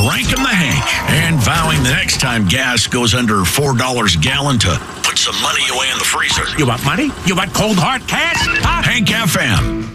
Cranking the Hank and vowing the next time gas goes under $4 a gallon to put some money away in the freezer. You want money? You want cold hard cash? Huh? Hank FM.